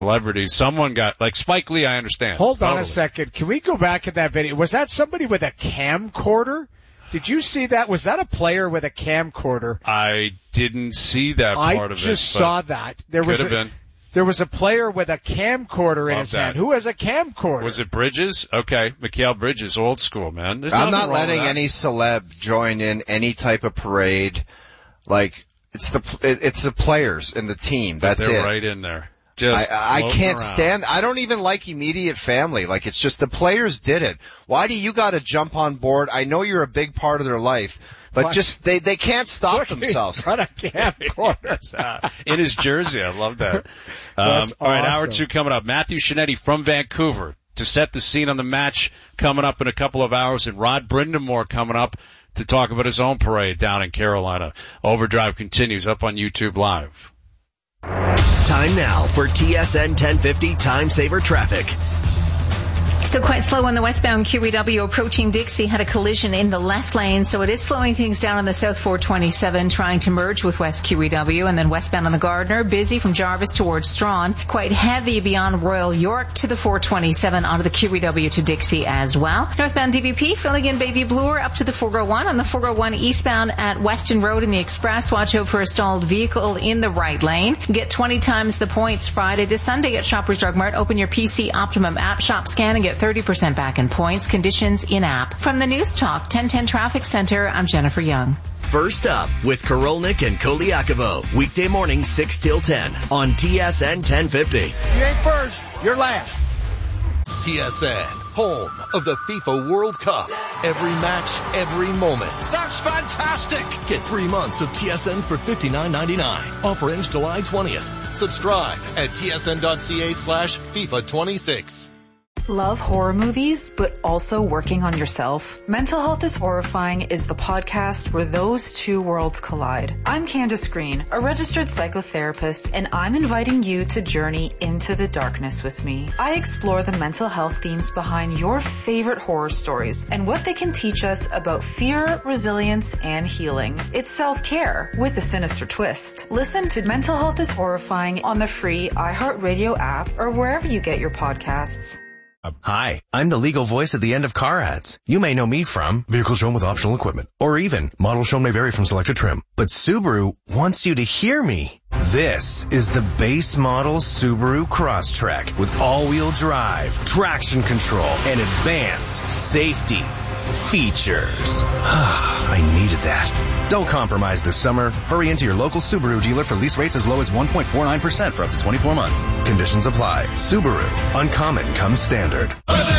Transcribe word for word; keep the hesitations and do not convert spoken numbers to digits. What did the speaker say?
celebrities. Someone got, like Spike Lee, I understand. Hold totally. on a second. Can we go back in that video? Was that somebody with a camcorder? Did you see that? Was that a player with a camcorder? I didn't see that part I of it. I just saw that. There was could have a, been. There was a player with a camcorder in Love his that. hand. Who has a camcorder? Was it Bridges? Okay, Mikhail Bridges, old school, man. There's I'm nothing not wrong letting with that. any celeb join in any type of parade. Like, it's the it's the players and the team. That's They're it. right in there. Just I, I can't around. stand, I don't even like immediate family. Like, it's just the players did it. Why do you gotta jump on board? I know you're a big part of their life, but What? just, they, they can't stop Look, themselves. He's got a camcorder. In his jersey. I love that. Um, That's all right, awesome. hour two coming up. Matthew Shinetti from Vancouver to set the scene on the match coming up in a couple of hours, and Rod Brindamore coming up to talk about his own parade down in Carolina. Overdrive continues up on YouTube Live. Time now for T S N ten fifty Time Saver Traffic. Still quite slow on the westbound Q E W approaching Dixie. Had a collision in the left lane, so it is slowing things down on the South four twenty-seven, trying to merge with West Q E W. And then westbound on the Gardner, busy from Jarvis towards Strawn. Quite heavy beyond Royal York to the four twenty-seven onto the Q E W to Dixie as well. Northbound D V P, filling in Baby Bloor up to the four oh one. On the four oh one eastbound at Weston Road in the Express, watch out for a stalled vehicle in the right lane. Get twenty times the points Friday to Sunday at Shoppers Drug Mart. Open your P C Optimum app, shop, scan, and get thirty percent back in points. Conditions in app. From the News Talk ten ten Traffic Center, I'm Jennifer Young. First up with Karolnik and Koliakovo. Weekday morning six till ten on T S N ten fifty. You ain't first, you're last. T S N, home of the FIFA World Cup. Every match, every moment. That's fantastic! Get three months of T S N for fifty-nine ninety-nine. Offer ends July twentieth. Subscribe at tsn.ca slash FIFA 26. Love horror movies, but also working on yourself? Mental Health is Horrifying is the podcast where those two worlds collide. I'm Candace Green, a registered psychotherapist, and I'm inviting you to journey into the darkness with me. I explore the mental health themes behind your favorite horror stories and what they can teach us about fear, resilience, and healing. It's self-care with a sinister twist. Listen to Mental Health is Horrifying on the free iHeartRadio app or wherever you get your podcasts. Hi, I'm the legal voice at the end of car ads. You may know me from vehicles shown with optional equipment, or even models shown may vary from selected trim. But Subaru wants you to hear me. This is the base model Subaru Crosstrek with all-wheel drive, traction control, and advanced safety features. I needed that. Don't compromise this summer. Hurry into your local Subaru dealer for lease rates as low as one point four nine percent for up to twenty-four months. Conditions apply. Subaru. Uncommon comes standard.